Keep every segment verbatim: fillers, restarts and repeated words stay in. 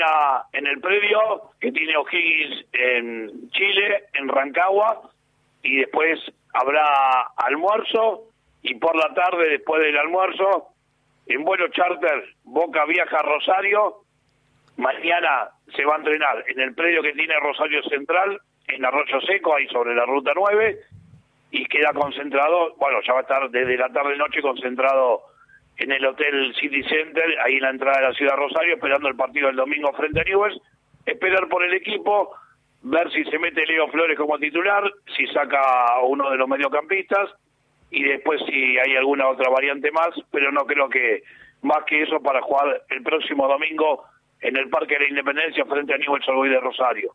en el predio que tiene O'Higgins en Chile, en Rancagua, y después habrá almuerzo, y por la tarde, después del almuerzo, en vuelo charter, Boca viaja a Rosario. Mañana se va a entrenar en el predio que tiene Rosario Central, en Arroyo Seco, ahí sobre la ruta nueve, y queda concentrado, bueno, ya va a estar desde la tarde-noche concentrado en el Hotel City Center, ahí en la entrada de la ciudad de Rosario, esperando el partido del domingo frente a Newell's, esperar por el equipo, ver si se mete Leo Flores como titular, si saca a uno de los mediocampistas, y después si hay alguna otra variante más, pero no creo que más que eso para jugar el próximo domingo en el Parque de la Independencia frente a Newell's Old Boys de Rosario.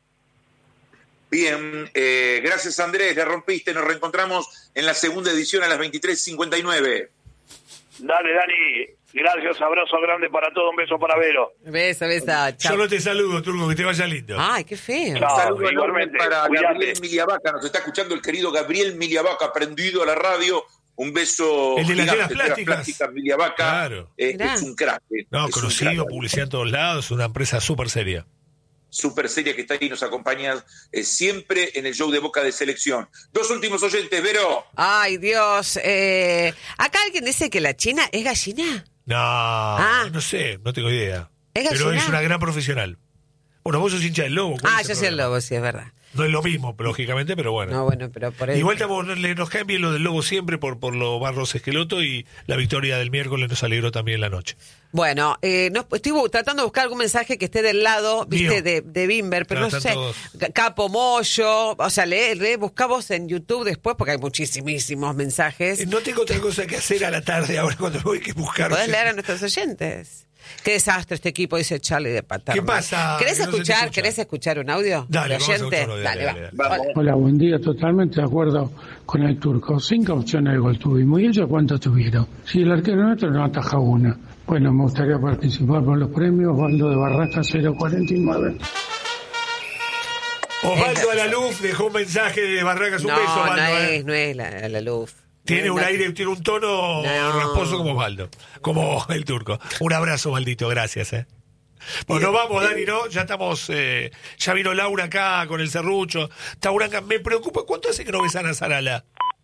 Bien, eh, gracias Andrés, la rompiste, nos reencontramos en la segunda edición a las veintitrés cincuenta y nueve. Dale, Dani, gracias, abrazo grande para todo, un beso para Vero. Beso, beso, chao. Yo no te saludo, Turco, que te vaya lindo. Ay, qué feo. Un saludo igualmente para cuídate. Gabriel Miliavaca, nos está escuchando el querido Gabriel Miliavaca, prendido a la radio. Un beso. El de las gigante, telas plásticas. plásticas Miliavaca, Claro. eh, es un crack. eh, No, es un conocido, crack. publicidad en todos lados, una empresa súper seria. Súper seria que está ahí, nos acompaña eh, siempre en el show de Boca de Selección. Dos últimos oyentes, Vero. Ay, Dios. Eh, acá alguien dice que la China es gallina. No, Ah. no sé, no tengo idea. ¿Es Pero gallina? es una gran profesional. Bueno, vos sos hincha del Lobo. ¿cuál Ah, es yo el soy el problema? lobo, sí, es verdad. No es lo mismo, lógicamente, pero bueno. No, bueno, pero por eso. Igual estamos, le- nos cae bien lo del Lobo siempre por, por lo Barros Esqueloto, y la victoria del miércoles nos alegró también la noche. Bueno, eh, no, estoy bu- tratando de buscar algún mensaje que esté del lado, viste, Mío. de, de Bimber, pero Claro, no sé. están todos. Ca- Capo Moyo, o sea, lee, lee, busca vos en YouTube después, porque hay muchísimos mensajes. Eh, No tengo otra cosa que hacer a la tarde ahora cuando voy que buscar. Podés leer a nuestros oyentes. Qué desastre este equipo, dice Charlie de Paterna. ¿Qué pasa? ¿Querés Que no se te escuchar, escucha. ¿Querés escuchar un audio? Dale, de vamos a oyente? escuchar un audio, Dale, dale, va. dale, Vamos. Hola, buen día. Totalmente de acuerdo con el Turco. Cinco opciones de gol tuvimos. ¿Y ellos cuántos tuvieron? Si el arquero nuestro no ataja una. Bueno, me gustaría participar por los premios. Osvaldo de Barraca cero cuarenta y nueve. Osvaldo Alaluf dejó un mensaje de Barracas, un No, beso, no Osvaldo. eh. es, no es la, la luz. Tiene No un es la- aire, tiene un tono No. rasposo como Osvaldo, como el Turco. Un abrazo, Osvaldito, gracias, eh. Bueno, nos vamos, Dani, ¿no? Ya estamos, eh, ya vino Laura acá con el serrucho. Tauranga, me preocupa, ¿cuánto hace que no ves a Nazarala?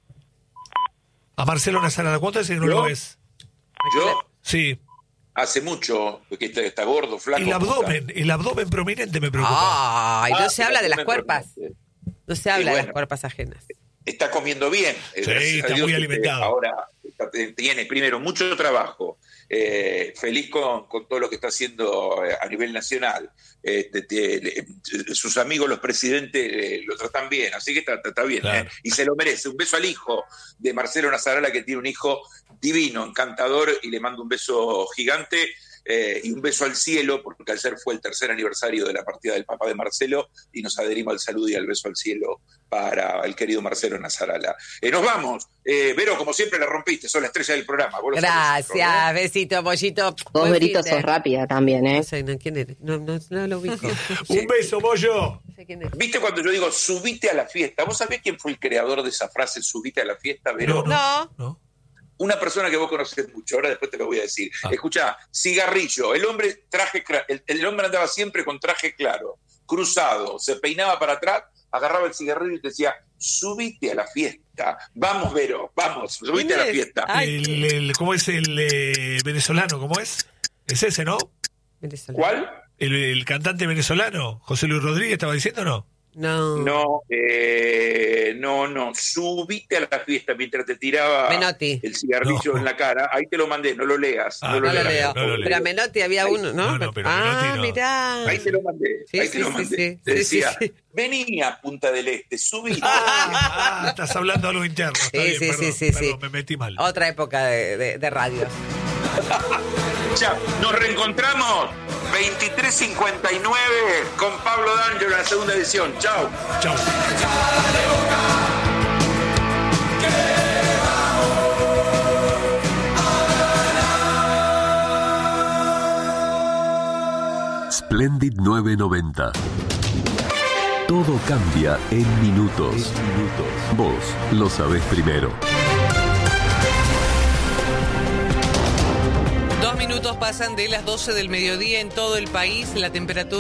A Marcelo Nazarala, ¿cuánto hace que no ¿Yo? lo ves? Yo Sí. hace mucho, porque está, está gordo, flaco. El abdomen, el abdomen prominente me preocupa. Ay, no Ah, se habla de las me cuerpas. preocupa. No se habla de bueno. las cuerpas ajenas. Está comiendo bien. eh, Sí, gracias a está Dios, muy este, alimentado. Ahora está- tiene primero mucho trabajo. eh, feliz con, con todo lo que está haciendo eh, a nivel nacional. Este, te- le- sus amigos, los presidentes, eh, lo tratan bien, así que está, está- está bien. Claro. eh, y se lo merece. Un beso al hijo de Marcelo Nazarala, que tiene un hijo divino, encantador, y le mando un beso gigante. Eh, y un beso al cielo, porque ayer fue el tercer aniversario de la partida del papá de Marcelo, y nos adherimos al saludo y al beso al cielo para el querido Marcelo Nazarala. Eh, nos vamos. Eh, Vero, como siempre la rompiste, sos la estrella del programa. Vos lo sabés, Gracias, ¿no? besito, pollito. Vos, Buen Berito, fin de- sos rápida también, ¿eh? No sé, no, ¿quién eres? No, no, no lo ubico. Un beso, Moyo. No sé quién es. ¿Viste cuando yo digo subite a la fiesta? ¿Vos sabés quién fue el creador de esa frase, subite a la fiesta, Vero? No. no. Una persona que vos conocés mucho, ahora después te lo voy a decir. Ah. Escuchá, cigarrillo, el hombre traje cla- el, el hombre andaba siempre con traje claro, cruzado, se peinaba para atrás, agarraba el cigarrillo y te decía, subite a la fiesta, vamos Vero, vamos, subite a la ¿Quién es? fiesta. Ay, El, el- ¿Cómo es el eh, venezolano? ¿Cómo es? Es ese, ¿no? venezolano. ¿Cuál? El, el cantante venezolano, José Luis Rodríguez, estaba diciendo, ¿no? No. No, eh, no, no, subite a la fiesta mientras te tiraba Menotti. el cigarrillo No. en la cara, ahí te lo mandé, no lo leas. Ah, no lo No lo leas. leo. no lo leo. Pero a Menotti había uno, ¿no? No, no, pero ah, Menotti no. mirá. Ahí te lo mandé, Sí, ahí sí, te lo sí, mandé. sí. Te Sí, sí, decía, sí. vení a Punta del Este, subite. Ah, estás hablando algo interno. Está Sí, bien, sí, perdón, sí, sí, perdón, sí. me metí mal. Otra época de, de, de radios. Ya, nos reencontramos veintitrés cincuenta y nueve con Pablo D'Angelo en la segunda edición. Chao. Chau. Splendid novecientos noventa. Todo cambia en minutos. Vos lo sabés primero. Dos minutos pasan de las doce del mediodía en todo el país. La temperatura